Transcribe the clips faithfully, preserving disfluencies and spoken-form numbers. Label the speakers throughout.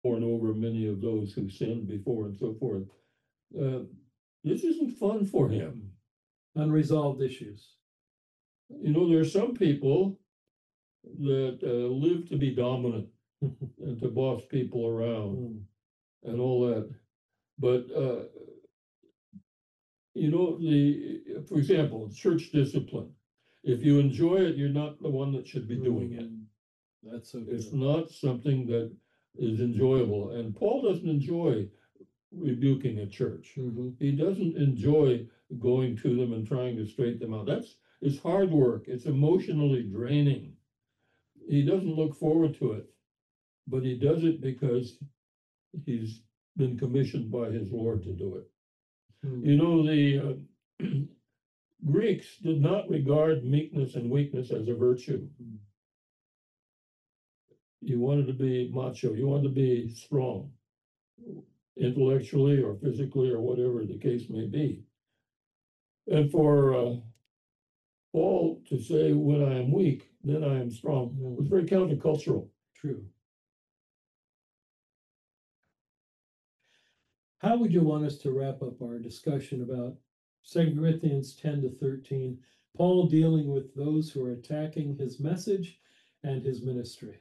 Speaker 1: borne over many of those who sinned before and so forth. Uh, this isn't fun for him.
Speaker 2: Unresolved issues.
Speaker 1: You know, there are some people that uh, live to be dominant and to boss people around
Speaker 2: Mm.
Speaker 1: and all that. But, uh, you know, the, for example, church discipline. If you enjoy it, you're not the one that should be doing it.
Speaker 2: Mm. That's so
Speaker 1: It's
Speaker 2: good.
Speaker 1: not something that is enjoyable. And Paul doesn't enjoy rebuking a church.
Speaker 2: Mhm.
Speaker 1: He doesn't enjoy going to them and trying to straighten them out. That's it's hard work. It's emotionally draining. He doesn't look forward to it, but he does it because he's been commissioned by his Lord to do it.
Speaker 2: Mm.
Speaker 1: You know, the uh, Greeks did not regard meekness and weakness as a virtue.
Speaker 2: Mm.
Speaker 1: You wanted to be macho, you wanted to be strong, intellectually or physically or whatever the case may be. And for uh, Paul to say, when I am weak, then I am strong,
Speaker 2: Mm.
Speaker 1: was very countercultural.
Speaker 2: True. How would you want us to wrap up our discussion about Second Corinthians ten to thirteen, Paul dealing with those who are attacking his message and his ministry?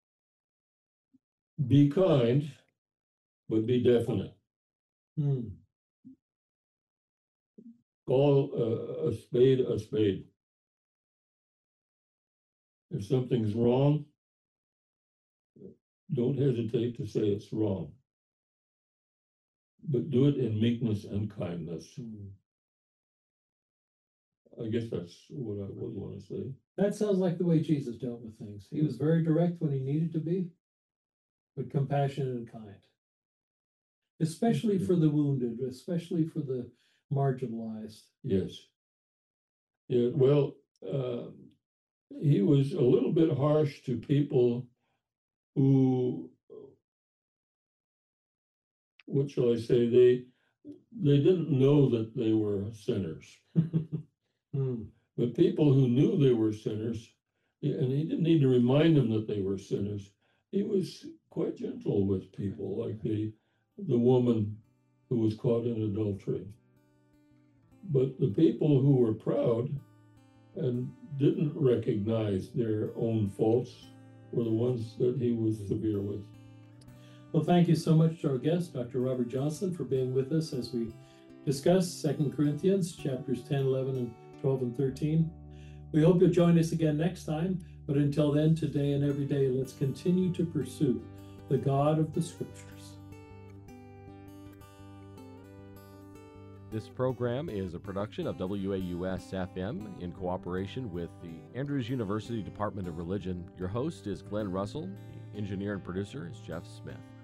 Speaker 1: Be kind, but be definite.
Speaker 2: Hmm.
Speaker 1: Call uh, a spade a spade. If something's wrong, don't hesitate to say it's wrong. But do it in meekness and kindness.
Speaker 2: Hmm.
Speaker 1: I guess that's what I would want to say.
Speaker 2: That sounds like the way Jesus dealt with things. He was very direct when he needed to be, but compassionate and kind, especially for the wounded, especially for the marginalized.
Speaker 1: Yes. Yeah, well, uh, he was a little bit harsh to people who, what shall I say, they they didn't know that they were sinners.
Speaker 2: Hmm.
Speaker 1: But people who knew they were sinners, and he didn't need to remind them that they were sinners, he was quite gentle with people, like the the woman who was caught in adultery. But the people who were proud and didn't recognize their own faults were the ones that he was severe with.
Speaker 2: Well, thank you so much to our guest, Doctor Robert Johnson, for being with us as we discuss Second Corinthians chapters ten, eleven, and twelve and thirteen. We hope you'll join us again next time, but until then, today and every day, let's continue to pursue the God of the Scriptures.
Speaker 3: This program is a production of W A U S F M in cooperation with the Andrews University Department of Religion. Your host is Glenn Russell. The engineer and producer is Jeff Smith.